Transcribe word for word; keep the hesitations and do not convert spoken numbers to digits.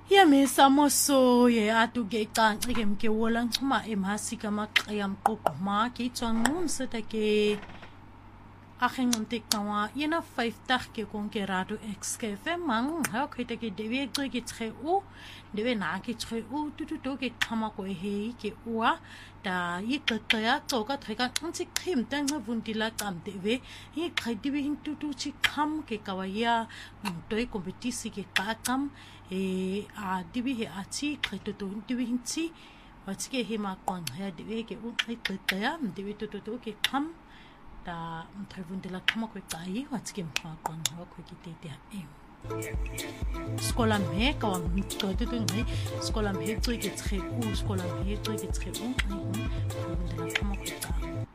Ya mesamo so ye atu ke kanci ke mke wolang cuma emasi kama ayam kopma ke changum seta ke akheng untik kawa yena five tak ke kon ke rado x ke fe mang ha khite ke dewe ke tre u dewe na ke tre u tu tu to ke khama ko he ke uwa da yi ka ya to ka theka kanci khim tang na vundila kam dewe yi khadi bi hin tu tu chi kham ke kawaya mutoi kompetisi ke ka kam e a dibi he achi khito to dibi hinchi wachke he ma kon ha dibi ke u khai ta ya dibi to to ke kham da mthawun de la khama ko kai wachke ma kon ha ko ki te te e skola me ka wa to to ngai skola me to ke tre u skola me to ke tre u ai de la khama ko ta